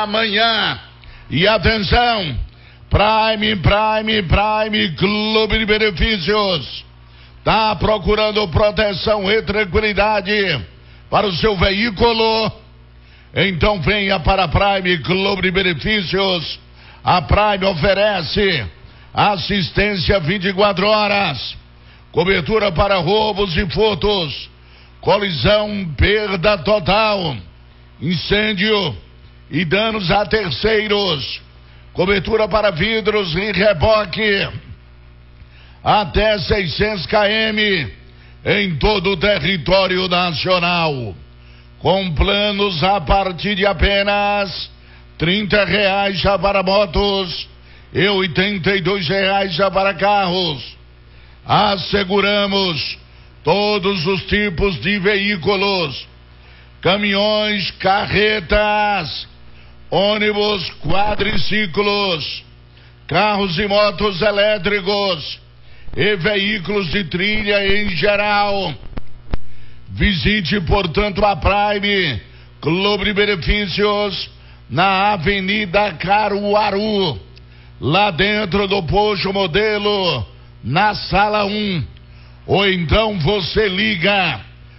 amanhã. E atenção, Prime Clube de Benefícios está procurando proteção e tranquilidade para o seu veículo. Então venha para a Prime Clube de Benefícios. A Prime oferece assistência 24 horas, cobertura para roubos e furtos, colisão, perda total, incêndio e danos a terceiros, cobertura para vidros e reboque, até 600 km em todo o território nacional, com planos a partir de apenas R$30 já para motos e R$82 já para carros. Asseguramos todos os tipos de veículos: caminhões, carretas, ônibus, quadriciclos, carros e motos elétricos e veículos de trilha em geral. Visite, portanto, a Prime Clube de Benefícios na Avenida Caruaru, lá dentro do Posto Modelo, na Sala 1. Ou então você liga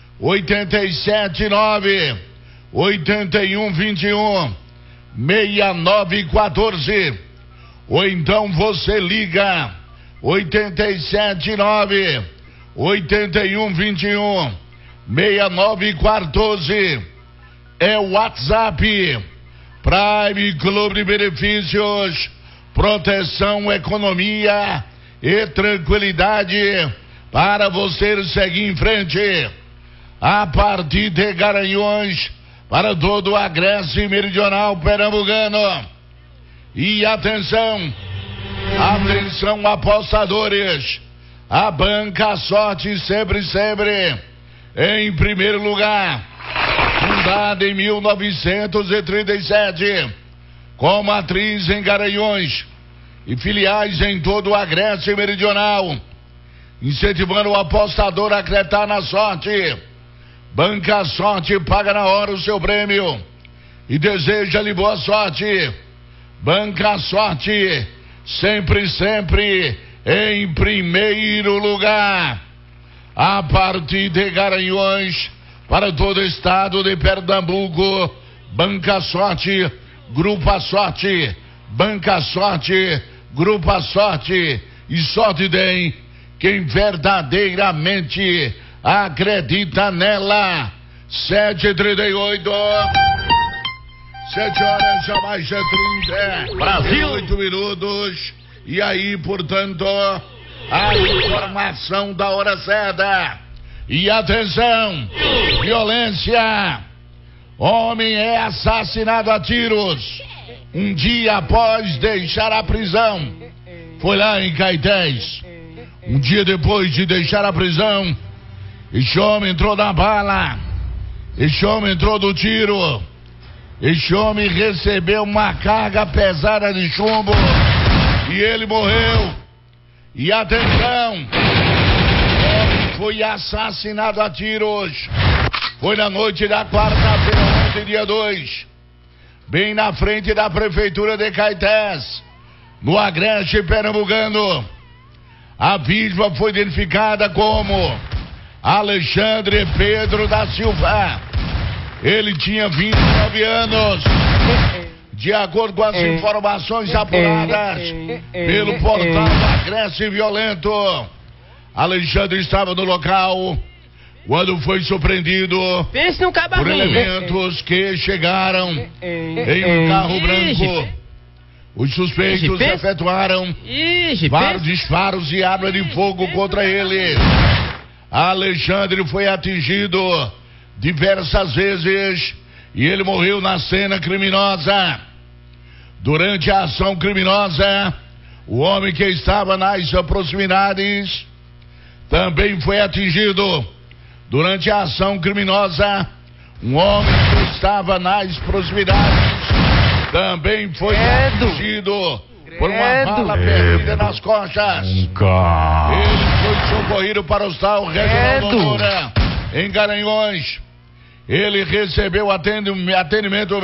879 8121 6914. Ou então você liga 879 8121 6914. É o WhatsApp. Prime Clube de Benefícios, proteção, economia e tranquilidade para você seguir em frente. A partir de Garanhuns para todo o Agreste Meridional Pernambucano. E atenção apostadores, a Banca Sorte sempre em primeiro lugar. Fundada em 1937, com matriz em Garanhuns e filiais em todo o Agreste Meridional, incentivando o apostador a acreditar na sorte. Banca Sorte paga na hora o seu prêmio e deseja-lhe boa sorte. Banca Sorte, sempre em primeiro lugar. A partir de Garanhuns para todo o estado de Pernambuco, Banca Sorte, Grupo A Sorte, Banca Sorte, Grupo A Sorte, e sorte tem quem verdadeiramente acredita nela. 7h38, 7 horas já mais de 30, Brasil, 8 minutos, e aí, portanto, a informação da hora certa. E atenção, violência, homem é assassinado a tiros um dia após deixar a prisão. Foi lá em Caetés. Um dia depois de deixar a prisão, este homem entrou na bala, este homem entrou do tiro, este homem recebeu uma carga pesada de chumbo e ele morreu. E atenção, foi assassinado a tiros. Foi na noite da quarta-feira, ontem, dia 2, bem na frente da prefeitura de Caetés, no Agreste Pernambucano. A vítima foi identificada como Alexandre Pedro da Silva. Ele tinha 29 anos. De acordo com as informações apuradas pelo portal Agreste Violento, Alexandre estava no local quando foi surpreendido por elementos que chegaram em um carro branco. Os suspeitos efetuaram vários disparos de arma de fogo contra ele. Alexandre foi atingido diversas vezes e ele morreu na cena criminosa. Durante a ação criminosa, o homem que estava nas proximidades também foi atingido. Durante a ação criminosa, um homem que estava nas proximidades também foi atingido por uma bala perdida nas costas. Ele foi socorrido para o Hospital Regional Doutora, em Garanhuns. Ele recebeu atendimento